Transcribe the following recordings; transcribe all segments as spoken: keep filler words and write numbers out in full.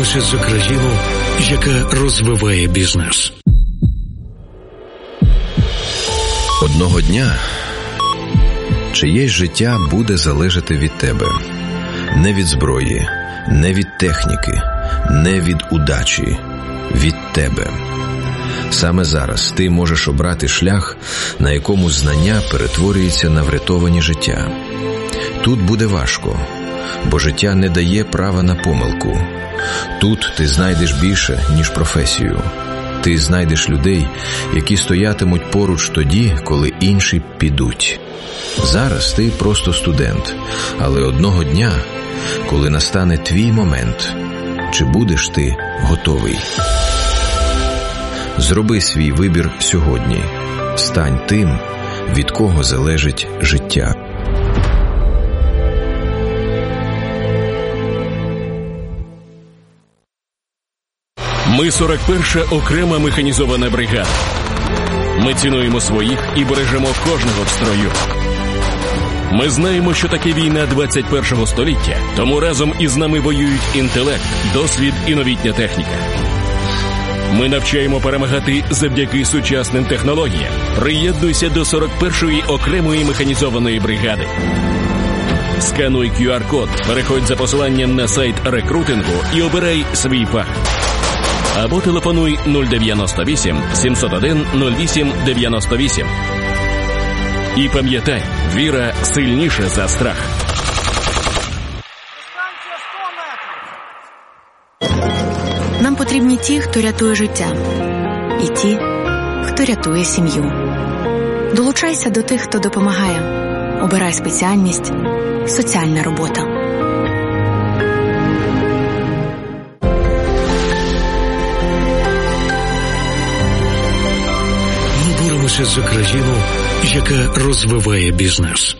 боремося за країну, яка розвиває бізнес. Одного дня чиєсь життя буде залежати від тебе. Не від зброї, не від техніки, не від удачі, від тебе. Саме зараз ти можеш обрати шлях, на якому знання перетворюється на врятовані життя. Тут буде важко, бо життя не дає права на помилку. Тут ти знайдеш більше, ніж професію. Ти знайдеш людей, які стоятимуть поруч тоді, коли інші підуть. Зараз ти просто студент, але одного дня, коли настане твій момент, чи будеш ти готовий? Зроби свій вибір сьогодні. Стань тим, від кого залежить життя. Ми сорок перша окрема механізована бригада. Ми цінуємо своїх і бережемо кожного в строю. Ми знаємо, що таке війна двадцять першого століття, тому разом із нами воюють інтелект, досвід і новітня техніка. Ми навчаємо перемагати завдяки сучасним технологіям. Приєднуйся до сорок першої окремої механізованої бригади. Скануй кю ар-код, переходь за посиланням на сайт рекрутингу і обирай свій фах. Або телефонуй нуль дев'яносто вісім сімсот один нуль вісім дев'яносто вісім. І пам'ятай, віра сильніша за страх. Нам потрібні ті, хто рятує життя. І ті, хто рятує сім'ю. Долучайся до тих, хто допомагає. Обирай спеціальність «Соціальна робота». Боремося за країну, яка розвиває бізнес.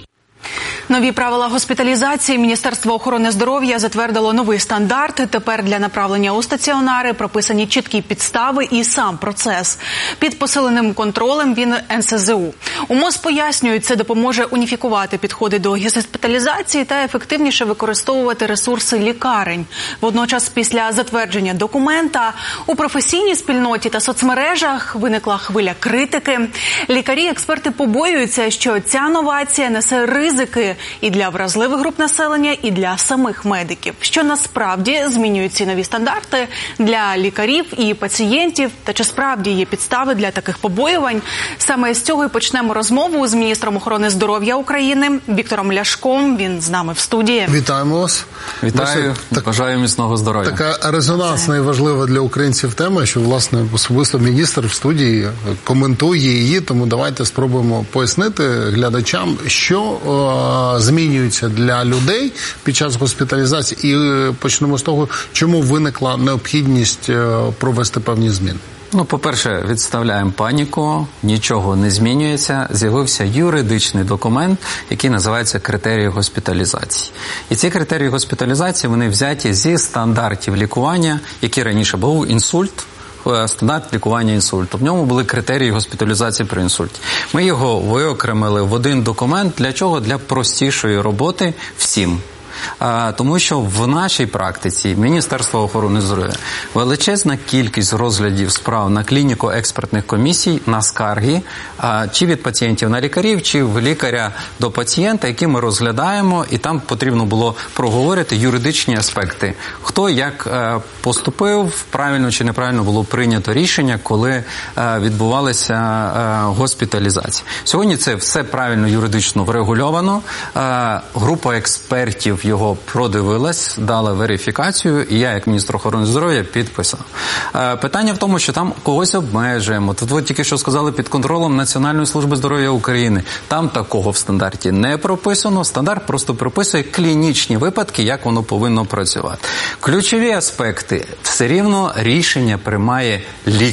Нові правила госпіталізації Міністерство охорони здоров'я затвердило новий стандарт. Тепер для направлення у стаціонари прописані чіткі підстави і сам процес. Під посиленим контролем він ен ес зе у. У МОЗ пояснюють, це допоможе уніфікувати підходи до госпіталізації та ефективніше використовувати ресурси лікарень. Водночас, після затвердження документа, у професійній спільноті та соцмережах виникла хвиля критики. Лікарі-експерти побоюються, що ця новація несе ризики і для вразливих груп населення, і для самих медиків. Що насправді змінюють ці нові стандарти для лікарів і пацієнтів, та чи справді є підстави для таких побоювань? Саме з цього і почнемо розмову з міністром охорони здоров'я України Віктором Ляшком. Він з нами в студії. Вітаємо вас. Вітаю, так, бажаю міцного здоров'я. Така резонансна і важлива для українців тема, що, власне, особисто міністр в студії коментує її, тому давайте спробуємо пояснити глядачам, що о, змінюється для людей під час госпіталізації, і почнемо з того, чому виникла необхідність провести певні зміни. Ну, по-перше, відставляємо паніку, нічого не змінюється. З'явився юридичний документ, який називається «Критерії госпіталізації». І ці критерії госпіталізації, вони взяті зі стандартів лікування, які раніше був інсульт, стандарт лікування інсульту. В ньому були критерії госпіталізації при інсульті. Ми його виокремили в один документ. Для чого? Для простішої роботи всім. А, тому що в нашій практиці Міністерство охорони здоров'я величезна кількість розглядів справ на клініко-експертних комісій, на скарги, а, чи від пацієнтів на лікарів, чи в лікаря до пацієнта, які ми розглядаємо, і там потрібно було проговорити юридичні аспекти. Хто як а, поступив, правильно чи неправильно було прийнято рішення, коли а, відбувалася а, госпіталізація. Сьогодні це все правильно юридично врегульовано. А, група експертів його продивилась, дала верифікацію, і я, як міністр охорони здоров'я, підписав. Е, питання в тому, що там когось обмежуємо. Тут ви тільки що сказали, під контролем Національної служби здоров'я України. Там такого в стандарті не прописано. Стандарт просто прописує клінічні випадки, як воно повинно працювати. Ключові аспекти. Все рівно рішення приймає лікар.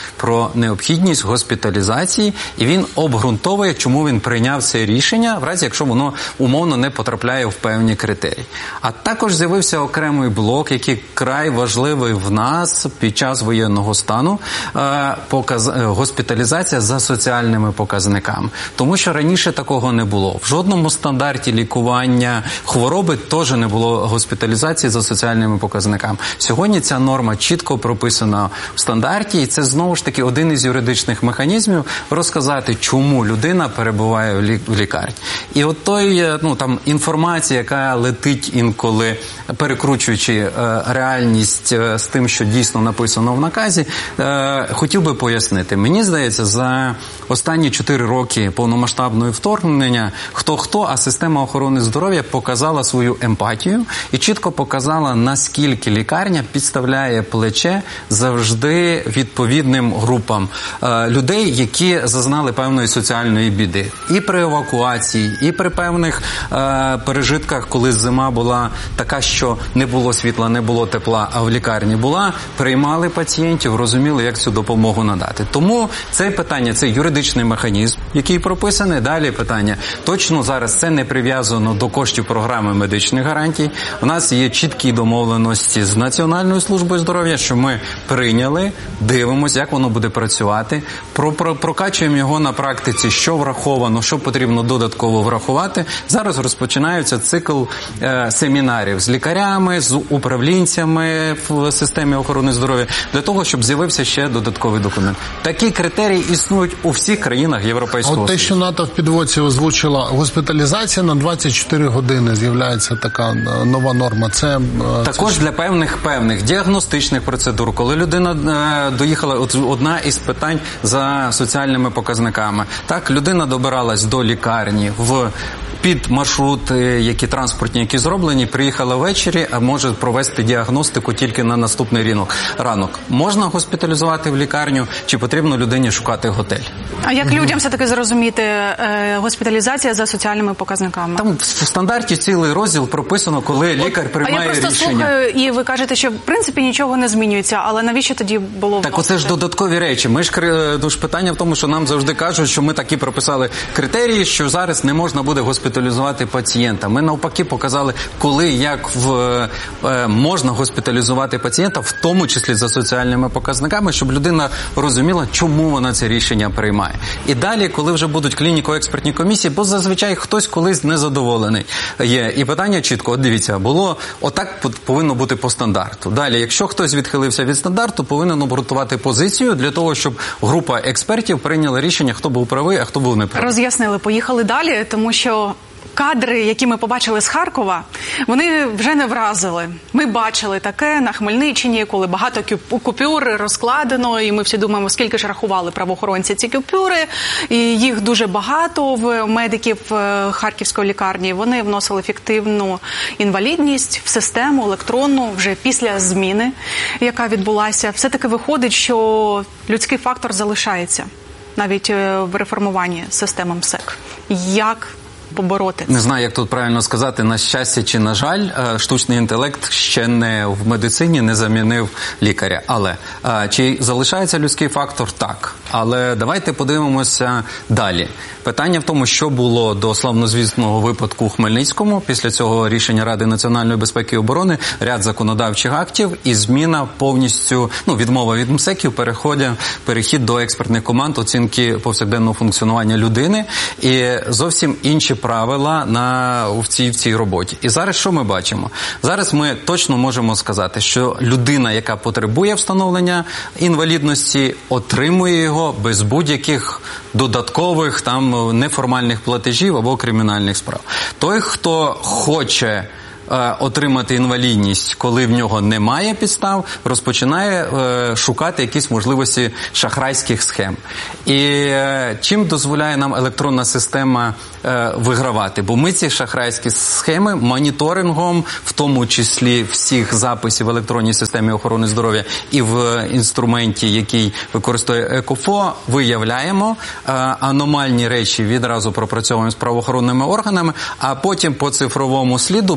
про необхідність госпіталізації, і він обґрунтовує, чому він прийняв це рішення, в разі, якщо воно умовно не потрапляє в певні критерії. А також з'явився окремий блок, який край важливий в нас під час воєнного стану, е, показ... госпіталізація за соціальними показниками. Тому що раніше такого не було. В жодному стандарті лікування хвороби теж не було госпіталізації за соціальними показниками. Сьогодні ця норма чітко прописана в стандарті, і це знову ж таки один із юридичних механізмів розказати, чому людина перебуває в, лі... в лікарні. І от той, ну, там, інформація, яка летить інколи, перекручуючи е, реальність е, з тим, що дійсно написано в наказі, е, хотів би пояснити. Мені здається, за останні чотири роки повномасштабного вторгнення хто-хто, а система охорони здоров'я показала свою емпатію і чітко показала, наскільки лікарня підставляє плече завжди відповідним групам е, людей, які зазнали певної соціальної біди. І при евакуації, і при певних е, пережитках, коли зима була така, що не було світла, не було тепла, а в лікарні була, приймали пацієнтів, розуміли, як цю допомогу надати. Тому це питання, це юридичний механізм, який прописаний. Далі питання. Точно зараз це не прив'язано до коштів програми медичних гарантій. У нас є чіткі домовленості з Національною службою здоров'я, що ми прийняли, дивимося, як воно буде працювати, про, про, прокачуємо його на практиці, що враховано, що потрібно додатково врахувати. Зараз розпочинається цикл е, семінарів з лікарями, з управлінцями в системі охорони здоров'я, для того, щоб з'явився ще додатковий документ. Такі критерії існують у всіх країнах Європейського Союзу. От те, що НАТО в підводці озвучила, госпіталізація на двадцять чотири години з'являється така нова норма. Це також це... для певних певних діагностичних процедур, коли людина е, доїхала, от одна із питань за соціальними показниками. Так, людина добиралась до лікарні в під маршрут, які транспортні, які зроблені, приїхала ввечері, а може провести діагностику тільки на наступний ранок. ранок. Можна госпіталізувати в лікарню, чи потрібно людині шукати готель? А як людям все-таки зрозуміти е, госпіталізація за соціальними показниками? Там в стандарті цілий розділ прописано, коли лікар приймає рішення. А я просто рішення. слухаю, і ви кажете, що в принципі нічого не змінюється, але навіщо тоді було Так оце ж додаткові речі. Ми ж, ну, ж питання в тому, що нам завжди кажуть, що ми такі прописали критерії, що зараз не можна буде госпіталізувати пацієнта. Ми навпаки показали, коли, як в, е, можна госпіталізувати пацієнта, в тому числі за соціальними показниками, щоб людина розуміла, чому вона це рішення приймає. І далі, коли вже будуть клініко-експертні комісії, бо зазвичай хтось колись незадоволений є. І питання чітко, от дивіться, було, отак повинно бути по стандарту. Далі, якщо хтось відхилився від стандарту, повинен обґрунтувати позицію для того, щоб група експертів прийняла рішення, хто був правий, а хто був неправий. Роз'яснили, поїхали далі, тому що кадри, які ми побачили з Харкова, вони вже не вразили. Ми бачили таке на Хмельниччині, коли багато купюр розкладено, і ми всі думаємо, скільки ж рахували правоохоронці ці купюри, і їх дуже багато в медиків Харківської лікарні. Вони вносили фіктивну інвалідність в систему електронну вже після зміни, яка відбулася. Все-таки виходить, що людський фактор залишається навіть в реформуванні системи МСЕК. Як побороти? Не знаю, як тут правильно сказати, на щастя чи на жаль, штучний інтелект ще не в медицині не замінив лікаря. Але чи залишається людський фактор? Так. Але давайте подивимося далі. Питання в тому, що було до славнозвісного випадку у Хмельницькому. Після цього рішення Ради національної безпеки і оборони, ряд законодавчих актів і зміна повністю, ну, відмова від МСЕКів, переходить, перехід до експертних команд оцінки повсякденного функціонування людини і зовсім інші правила на, в, цій, в цій роботі. І зараз що ми бачимо? Зараз ми точно можемо сказати, що людина, яка потребує встановлення інвалідності, отримує його без будь-яких додаткових там неформальних платежів або кримінальних справ. Той, хто хоче отримати інвалідність, коли в нього немає підстав, розпочинає е, шукати якісь можливості шахрайських схем. І е, чим дозволяє нам електронна система е, вигравати? Бо ми ці шахрайські схеми моніторингом, в тому числі всіх записів в електронній системі охорони здоров'я і в інструменті, який використовує ЕКОФО, виявляємо е, аномальні речі, відразу пропрацьовуємо з правоохоронними органами, а потім по цифровому сліду переходимо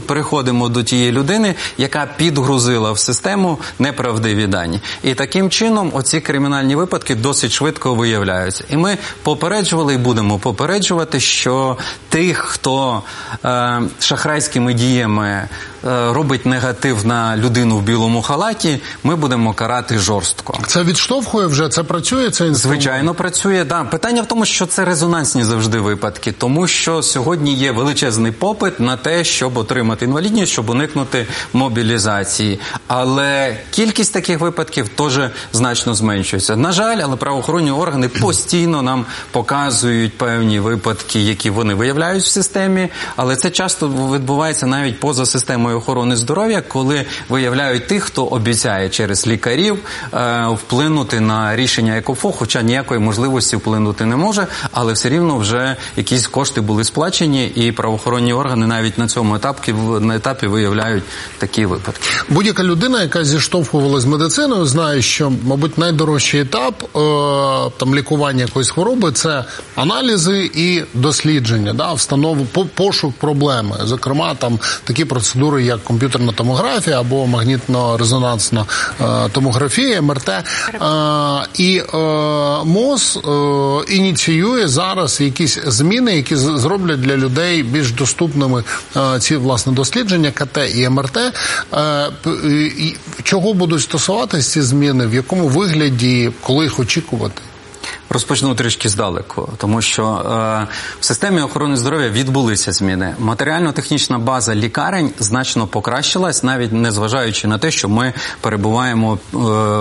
приходимо до тієї людини, яка підгрузила в систему неправдиві дані. І таким чином оці кримінальні випадки досить швидко виявляються. І ми попереджували і будемо попереджувати, що тих, хто е, шахрайськими діями е, робить негатив на людину в білому халаті, ми будемо карати жорстко. Це відштовхує вже? Це працює? Це інструмент? Звичайно, працює. Да. Питання в тому, що це резонансні завжди випадки, тому що сьогодні є величезний попит на те, щоб отримати інвалідність, щоб уникнути мобілізації. Але кількість таких випадків теж значно зменшується. На жаль, але правоохоронні органи постійно нам показують певні випадки, які вони виявляють в системі, але це часто відбувається навіть поза системою охорони здоров'я, коли виявляють тих, хто обіцяє через лікарів е, вплинути на рішення ЕКОФО, хоча ніякої можливості вплинути не може, але все рівно вже якісь кошти були сплачені, і правоохоронні органи навіть на цьому етапі, на етапі виявляють такі випадки. Будь-яка людина, яка зіштовхувалася з медициною, знає, що, мабуть, найдорожчий етап е, там, лікування якоїсь хвороби – це аналізи і дослідження, да, встанову, по, пошук проблеми. Зокрема, там такі процедури, як комп'ютерна томографія або магнітно-резонансна е, томографія, ем ер те. Е, і е, МОЗ е, ініціює зараз якісь зміни, які зроблять для людей більш доступними е, ці, власне, дослідження ка те і ем ер те. Е, і чого будуть стосуватися ці зміни, в якому вигляді, коли їх очікувати? Розпочну трішки здалеку, тому що е, в системі охорони здоров'я відбулися зміни. Матеріально-технічна база лікарень значно покращилась, навіть незважаючи на те, що ми перебуваємо е,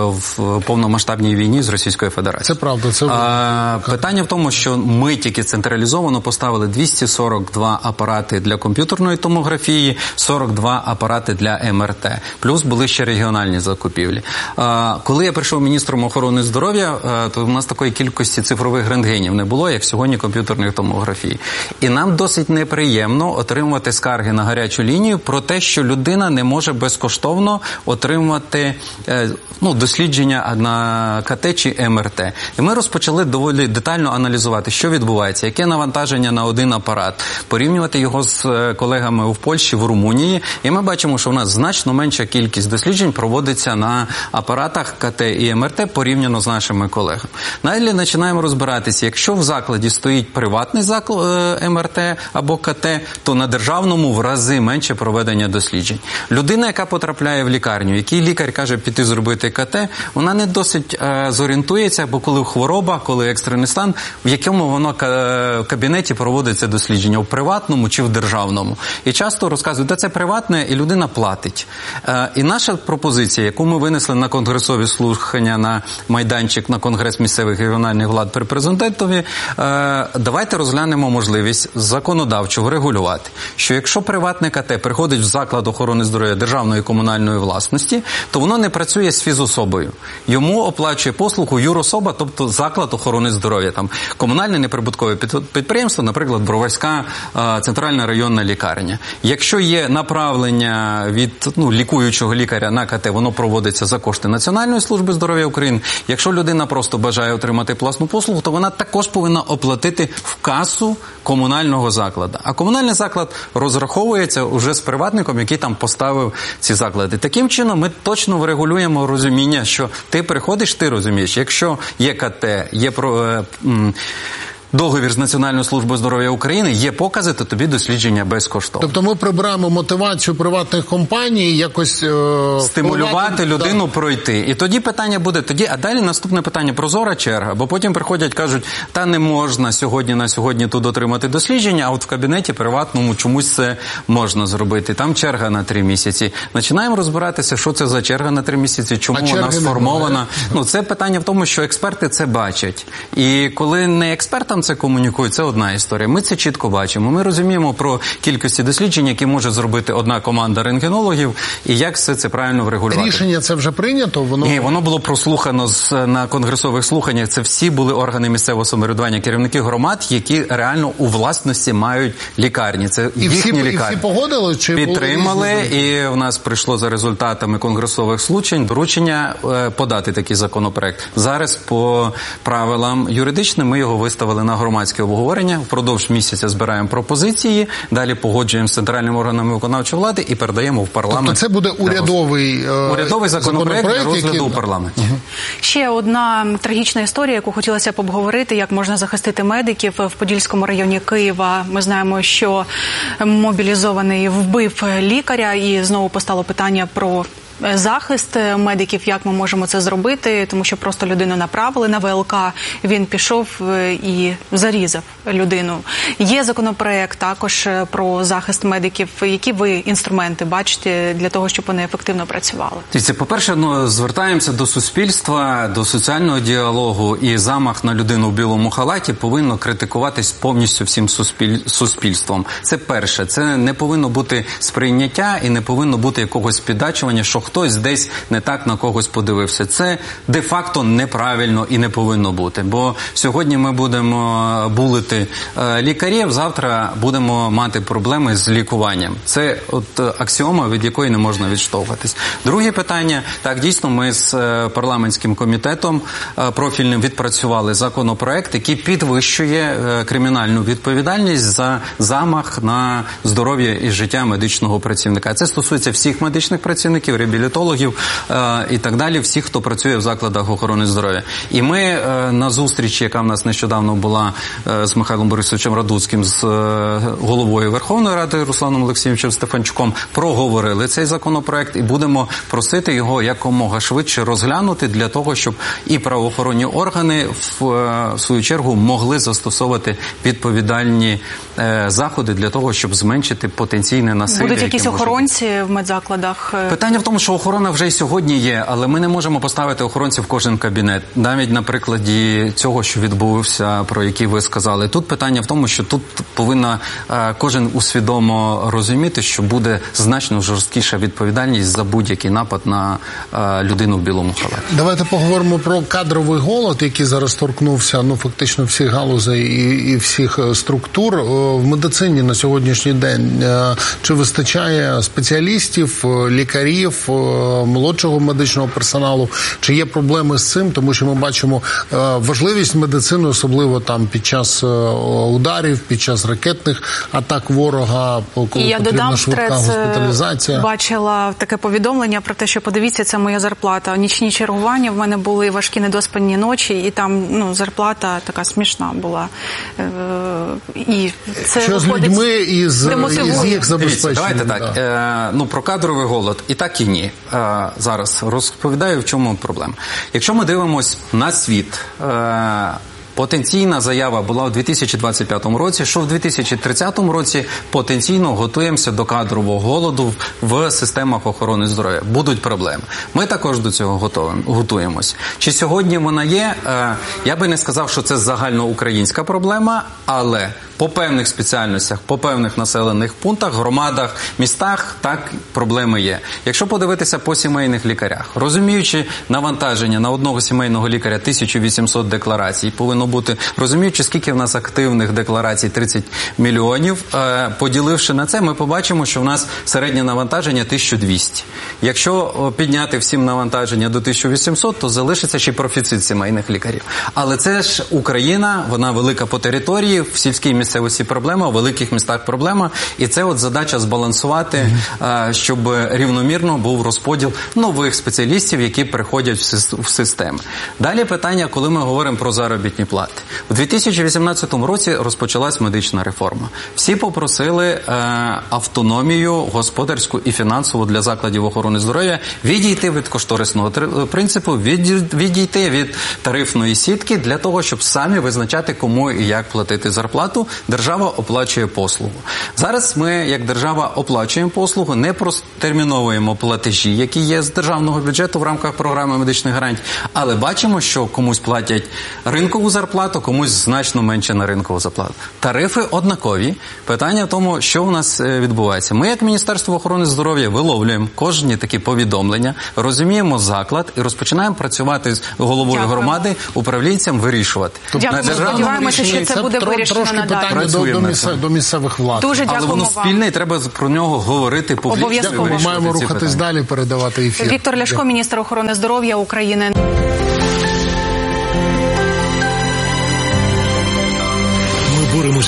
в повномасштабній війні з Російською Федерацією. Це правда. Це е, питання в тому, що ми тільки централізовано поставили двісті сорок два апарати для комп'ютерної томографії, сорок два апарати для ем ер те. Плюс були ще регіональні закупівлі. Е, коли я прийшов міністром охорони здоров'я, е, то в нас такої кількості цифрових рентгенів не було, як сьогодні комп'ютерних томографій. І нам досить неприємно отримувати скарги на гарячу лінію про те, що людина не може безкоштовно отримати е, ну, дослідження на ка те чи ем ер те. І ми розпочали доволі детально аналізувати, що відбувається, яке навантаження на один апарат, порівнювати його з колегами в Польщі, в Румунії. І ми бачимо, що у нас значно менша кількість досліджень проводиться на апаратах ка те і ем ер те порівняно з нашими колегами. Далі починаємо розбиратися, якщо в закладі стоїть приватний заклад ем ер те або ка те, то на державному в рази менше проведення досліджень. Людина, яка потрапляє в лікарню, який лікар каже піти зробити ка те, вона не досить е, зорієнтується, бо коли хвороба, коли екстрений стан, в якому воно в кабінеті проводиться дослідження, в приватному чи в державному. І часто розказують, де це приватне, і людина платить. Е, і наша пропозиція, яку ми винесли на конгресові слухання, на майданчик, на конгрес місцевих регіональних влад при президентові, е, давайте розглянемо можливість законодавчо регулювати, що якщо приватне ка те приходить в заклад охорони здоров'я державної і комунальної власності, то воно не працює з фізособою. Йому оплачує послугу юрособа, тобто заклад охорони здоров'я. Там комунальне неприбуткове підприємство, наприклад, Броварська е, центральна районна лікарня. Якщо є направлення від ну, лікуючого лікаря на ка те, воно проводиться за кошти Національної служби здоров'я України. Якщо людина просто бажає отримати платну послугу, то вона також повинна оплатити в касу комунального закладу. А комунальний заклад розраховується вже з приватником, який там поставив ці заклади. Таким чином ми точно врегулюємо розуміння, що ти приходиш, ти розумієш, якщо є ка те, є про... Е, м, договір з Національною службою здоров'я України, є покази, то тобі дослідження безкоштовно. Тобто ми прибираємо мотивацію приватних компаній якось е, стимулювати людину да. пройти. І тоді питання буде, тоді, а далі наступне питання, прозора черга, бо потім приходять, кажуть, та не можна сьогодні на сьогодні тут отримати дослідження, а от в кабінеті приватному чомусь це можна зробити. Там черга на три місяці. Починаємо розбиратися, що це за черга на три місяці, чому а вона сформована. Ну, це питання в тому, що експерти це бачать. І коли не експертам це комунікують, це одна історія. Ми це чітко бачимо. Ми розуміємо про кількості досліджень, які може зробити одна команда рентгенологів, і як все це правильно врегулювати. Рішення це вже прийнято? Воно... Ні, воно було прослухано з, на конгресових слуханнях. Це всі були органи місцевого самоврядування, керівники громад, які реально у власності мають лікарні. Це і їхні всі, лікарні. І всі погодили? Чи підтримали, і в нас прийшло за результатами конгресових слухань доручення е, подати такий законопроект. Зараз по правилам юридичним ми його виставили винесли на громадське обговорення, впродовж місяця збираємо пропозиції, далі погоджуємо з центральними органами виконавчої влади і передаємо в парламент. Тобто це буде урядовий, урядовий законопроект, законопроект для розгляду який... у парламенті. Угу. Ще одна трагічна історія, яку хотілося б обговорити, як можна захистити медиків. В Подільському районі Києва ми знаємо, що мобілізований вбив лікаря, і знову постало питання про захист медиків, як ми можемо це зробити, тому що просто людину направили на ВЛК, він пішов і зарізав людину. Є законопроект також про захист медиків. Які ви інструменти бачите для того, щоб вони ефективно працювали? Дивіться, по-перше, ну, звертаємося до суспільства, до соціального діалогу, і замах на людину в білому халаті повинно критикуватись повністю всім суспіль... суспільством. Це перше. Це не повинно бути сприйняття і не повинно бути якогось піддачування, що хтось десь не так на когось подивився. Це де-факто неправильно і не повинно бути. Бо сьогодні ми будемо булити е, лікарів, завтра будемо мати проблеми з лікуванням. Це от аксіома, від якої не можна відштовхуватись. Друге питання. Так, дійсно, ми з е, парламентським комітетом е, профільним відпрацювали законопроект, який підвищує е, кримінальну відповідальність за замах на здоров'я і життя медичного працівника. Це стосується всіх медичних працівників, реабілітологів е, і так далі, всіх, хто працює в закладах охорони здоров'я. І ми е, на зустрічі, яка в нас нещодавно була е, з Михайлом Борисовичем Радуцьким, з е, головою Верховної Ради Русланом Олексійовичем Стефанчуком, проговорили цей законопроект і будемо просити його якомога швидше розглянути для того, щоб і правоохоронні органи в, е, в свою чергу могли застосовувати відповідальні е, заходи для того, щоб зменшити потенційне насилля. Будуть якісь охоронці в медзакладах? Питання в тому, що охорона вже й сьогодні є, але ми не можемо поставити охоронців в кожен кабінет. Навіть на прикладі цього, що відбувся, про який ви сказали. Тут питання в тому, що тут повинна е, кожен усвідомо розуміти, що буде значно жорсткіша відповідальність за будь-який напад на е, людину в білому халаті. Давайте поговоримо про кадровий голод, який зараз торкнувся, ну, фактично всіх галузей і, і всіх структур. В медицині на сьогоднішній день е, чи вистачає спеціалістів, лікарів, молодшого медичного персоналу, чи є проблеми з цим, тому що ми бачимо важливість медицини, особливо там під час ударів, під час ракетних атак ворога, коли і я потрібна додам, швидка госпіталізація. Бачила таке повідомлення про те, що подивіться, це моя зарплата. Нічні чергування, в мене були важкі недоспані ночі, і там, ну, зарплата така смішна була. І це що з людьми і з, і з їх забезпеченням. Давайте так, да. е, ну, про кадровий голод і так і ні. Е, зараз розповідаю, в чому проблема. Якщо ми дивимось на світ, е, потенційна заява була у дві тисячі двадцять п'ятому році, що в дві тисячі тридцятому році потенційно готуємося до кадрового голоду в системах охорони здоров'я. Будуть проблеми. Ми також до цього готуємось. Чи сьогодні вона є? Я би не сказав, що це загальноукраїнська проблема, але по певних спеціальностях, по певних населених пунктах, громадах, містах, так, проблеми є. Якщо подивитися по сімейних лікарях, розуміючи навантаження на одного сімейного лікаря тисяча вісімсот декларацій, повинно бути, розуміючи, скільки в нас активних декларацій, тридцять мільйонів, поділивши на це, ми побачимо, що в нас середнє навантаження тисяча двісті. Якщо підняти всім навантаження до тисяча вісімсот, то залишиться ще профіцит сімейних лікарів. Але це ж Україна, вона велика по території, в сільській місцевості проблема, у великих містах проблема, і це от задача збалансувати, mm-hmm. щоб рівномірно був розподіл нових спеціалістів, які приходять в систему. Далі питання, коли ми говоримо про заробітні плати. У дві тисячі вісімнадцятому році розпочалась медична реформа. Всі попросили е, автономію господарську і фінансову для закладів охорони здоров'я відійти від кошторисного принципу, від, відійти від тарифної сітки для того, щоб самі визначати, кому і як платити зарплату. Держава оплачує послугу. Зараз ми, як держава, оплачуємо послугу, не протерміновуємо платежі, які є з державного бюджету в рамках програми медичних гарантій, але бачимо, що комусь платять ринкову зарплату, комусь значно менше на ринкову зарплату. Тарифи однакові. Питання в тому, що у нас відбувається. Ми, як Міністерство охорони здоров'я, виловлюємо кожні такі повідомлення, розуміємо заклад і розпочинаємо працювати з головою Дякую. громади, управлінцям вирішувати. Дякую. Сподіваємося, що це буде вирішено надалі. До, до, місцев, до місцевих влад. Дуже Але дякуємо воно вам. спільне і треба про нього говорити публічно. Обов'язково. Ми маємо рухатись далі, передавати ефір. Віктор Ляшко, Дякую. Міністр охорони здоров'я України.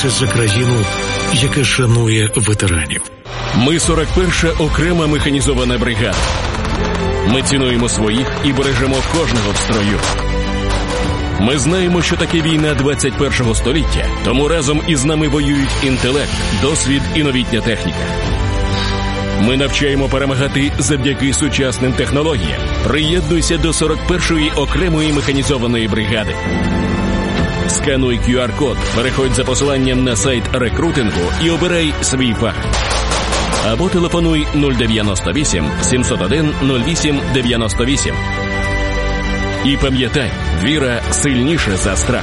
боремося за країну, яка шанує ветеранів. Ми сорок перша окрема механізована бригада. Ми цінуємо своїх і бережемо кожного в строю. Ми знаємо, що таке війна двадцять першого століття, тому разом із нами воюють інтелект, досвід і новітня техніка. Ми навчаємо перемагати завдяки сучасним технологіям. Приєднуйся до сорок першої окремої механізованої бригади. Скануй кю ар-код, переходь за посиланням на сайт рекрутингу і обирай свій фах. Або телефонуй нуль дев'яносто вісім сімсот один нуль вісім дев'яносто вісім. І пам'ятай, віра сильніша за страх.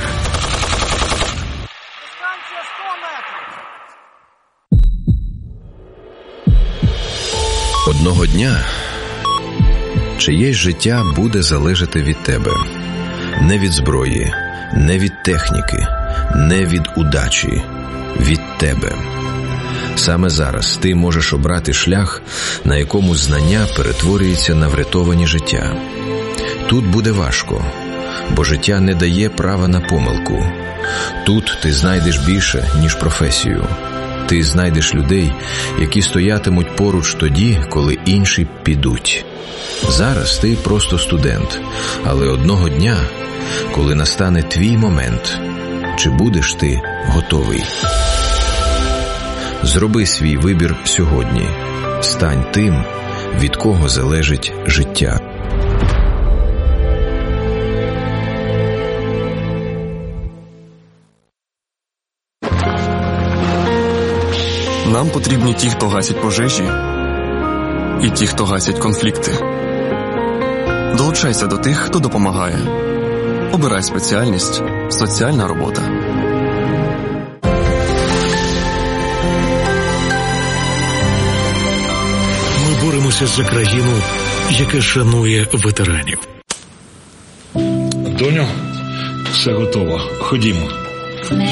Одного дня чиєсь життя буде залежати від тебе. Не від зброї, не від техніки, не від удачі, від тебе. Саме зараз ти можеш обрати шлях, на якому знання перетворюється на врятовані життя. Тут буде важко, бо життя не дає права на помилку. Тут ти знайдеш більше, ніж професію. Ти знайдеш людей, які стоятимуть поруч тоді, коли інші підуть. Зараз ти просто студент, але одного дня, коли настане твій момент, чи будеш ти готовий? Зроби свій вибір сьогодні. Стань тим, від кого залежить життя. Нам потрібні ті, хто гасять пожежі, і ті, хто гасять конфлікти. Долучайся до тих, хто допомагає. Обирай спеціальність «Соціальна робота». Ми боремося за країну, яка шанує ветеранів. Доню, все готово. Ходімо.